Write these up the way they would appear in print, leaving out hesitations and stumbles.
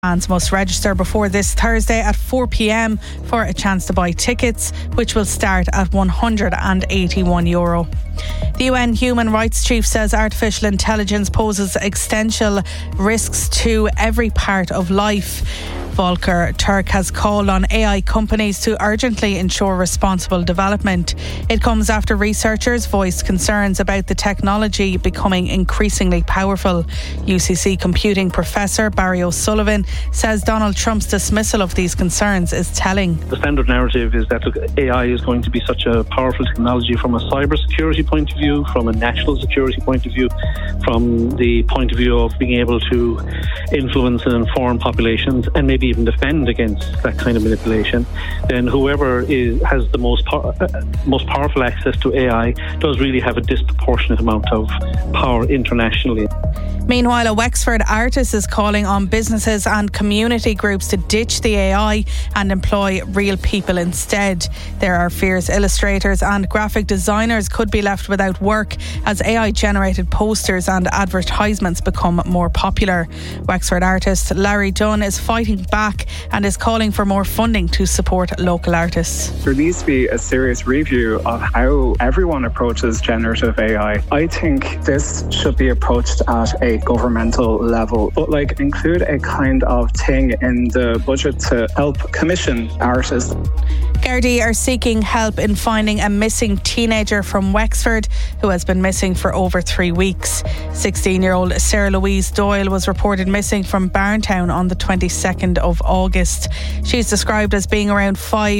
Fans must register before this Thursday at 4 p.m. for a chance to buy tickets, which will start at €181. The UN Human Rights Chief says artificial intelligence poses existential risks to every part of life. Volker Turk has called on AI companies to urgently ensure responsible development. It comes after researchers voiced concerns about the technology becoming increasingly powerful. UCC computing professor Barry O'Sullivan says Donald Trump's dismissal of these concerns is telling. The standard narrative is that AI is going to be such a powerful technology from a cybersecurity point of view, from a national security point of view, from the point of view of being able to influence and inform populations and maybe even defend against that kind of manipulation. Then whoever has the most powerful access to AI does really have a disproportionate amount of power internationally. Meanwhile, a Wexford artist is calling on businesses and community groups to ditch the AI and employ real people instead. There are fears illustrators and graphic designers could be left without work as AI-generated posters and advertisements become more popular. Wexford artist Larry Dunn is fighting back and is calling for more funding to support local artists. There needs to be a serious review of how everyone approaches generative AI. I think this should be approached at a governmental level, but include a kind of thing in the budget to help commission artists. Gardaí are seeking help in finding a missing teenager from Wexford who has been missing for over 3 weeks. 16-year-old Sarah Louise Doyle was reported missing from Barntown on the 22nd of August. She's described as being around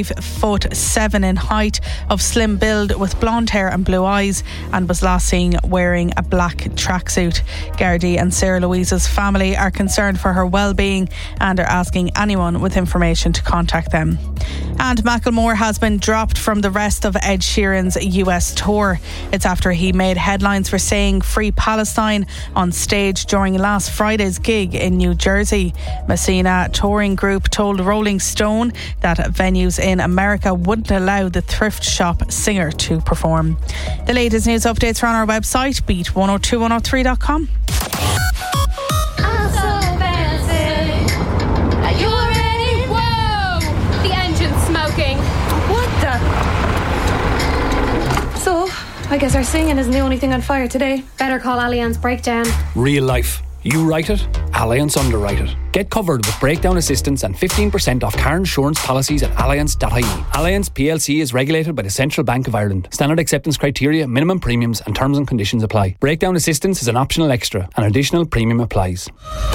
5'7" in height, of slim build with blonde hair and blue eyes, and was last seen wearing a black tracksuit. Gardaí and Sarah Louise's family are concerned for her well-being and are asking anyone with information to contact them. And Macklemore has been dropped from the rest of Ed Sheeran's US tour. It's after he made headlines for saying Free Palestine on stage during last Friday's gig in New Jersey. Messina Touring Group told Rolling Stone that venues in America wouldn't allow the thrift shop singer to perform. The latest news updates are on our website, beat102103.com. I guess our singing isn't the only thing on fire today. Better call Allianz Breakdown. Real life. You write it, Allianz underwrite it. Get covered with breakdown assistance and 15% off car insurance policies at allianz.ie. Allianz PLC is regulated by the Central Bank of Ireland. Standard acceptance criteria, minimum premiums and terms and conditions apply. Breakdown assistance is an optional extra. An additional premium applies.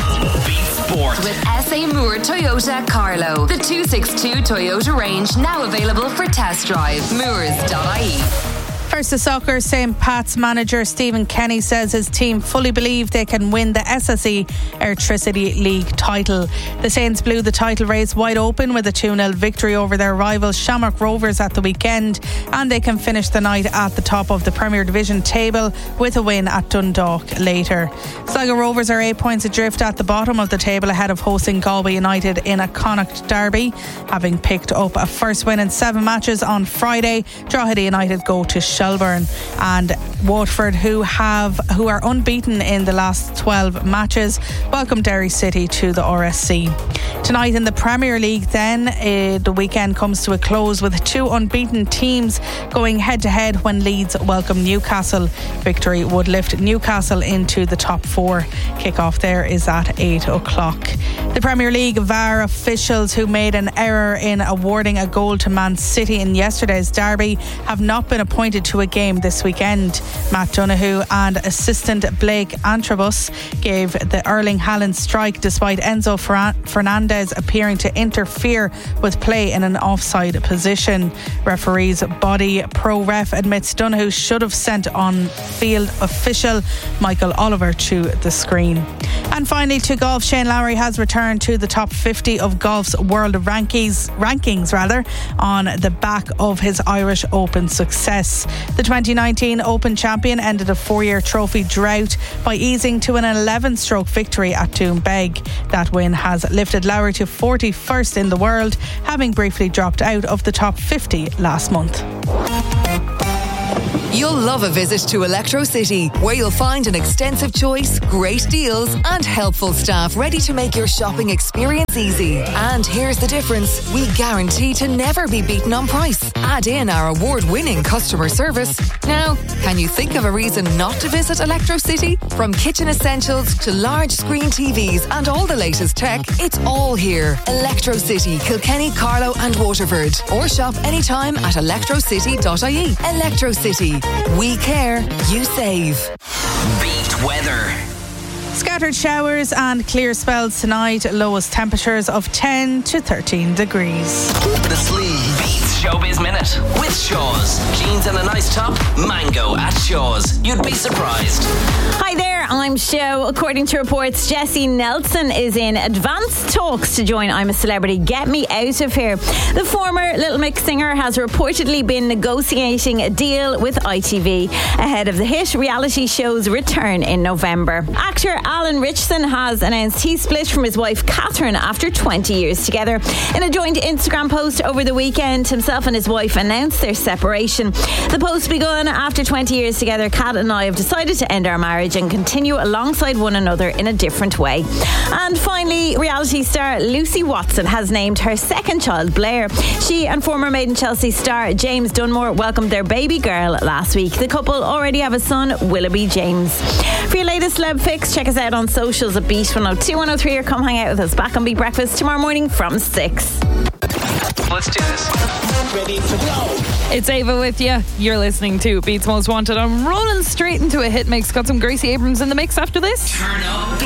Sport. With SA Moore Toyota Carlow. The 262 Toyota range now available for test drive. Moores.ie. First to soccer, St. Pat's manager Stephen Kenny says his team fully believe they can win the SSE Airtricity League title. The Saints blew the title race wide open with a 2-0 victory over their rivals Shamrock Rovers at the weekend, and they can finish the night at the top of the Premier Division table with a win at Dundalk later. Sligo Rovers are 8 points adrift at the bottom of the table ahead of hosting Galway United in a Connacht derby. Having picked up a first win in 7 matches on Friday, Drogheda United go to Shelburne, and Waterford, who are unbeaten in the last 12 matches, welcome Derry City to the RSC. Tonight in the Premier League then, the weekend comes to a close with 2 unbeaten teams going head to head when Leeds welcome Newcastle. Victory would lift Newcastle into the top 4. Kick-off there is at 8 o'clock. The Premier League VAR officials who made an error in awarding a goal to Man City in yesterday's derby have not been appointed to a game this weekend. Matt Donoghue and assistant Blake Antrobus gave the Erling Haaland strike despite Enzo Fernandez appearing to interfere with play in an offside position. Referee's body pro ref admits Donoghue should have sent on-field official Michael Oliver to the screen. And finally to golf, Shane Lowry has returned to the top 50 of golf's world rankings on the back of his Irish Open success. The 2019 Open champion ended a 4-year trophy drought by easing to an 11-stroke victory at Doombeg. That win has lifted Lowry to 41st in the world, having briefly dropped out of the top 50 last month. You'll love a visit to Electro City, where you'll find an extensive choice, great deals, and helpful staff ready to make your shopping experience easy. And here's the difference: we guarantee to never be beaten on price. Add in our award-winning customer service. Now, can you think of a reason not to visit Electro City? From kitchen essentials to large screen TVs and all the latest tech, it's all here. Electro City, Kilkenny, Carlow and Waterford. Or shop anytime at electrocity.ie. Electro City. We care, you save. Beat weather. Scattered showers and clear spells tonight. Lowest temperatures of 10 to 13 degrees. The Sleeve Beats Showbiz Minute with Shaw's. Jeans and a nice top. Mango at Shaw's. You'd be surprised. Hi there, I'm Show. According to reports, Jessie Nelson is in advanced talks to join I'm a Celebrity. Get me out of here. The former Little Mix singer has reportedly been negotiating a deal with ITV ahead of the hit reality show's return in November. Actor Alan Richardson has announced he split from his wife Catherine after 20 years together. In a joint Instagram post over the weekend, himself and his wife announced their separation. The post begun: after 20 years together, Kat and I have decided to end our marriage and continue alongside one another in a different way. And finally, reality star Lucy Watson has named her second child Blair. She and former Made in Chelsea star James Dunmore welcomed their baby girl last week. The couple already have a son, Willoughby James. For your latest celeb fix, check us out on socials at Beat 102 103 or come hang out with us back on Beat Breakfast tomorrow morning from 6. Let's do this. Ready to go. It's Ava with you. You're listening to Beat's Most Wanted. I'm rolling straight into a hit mix. Got some Gracie Abrams in the mix after this. Turn up.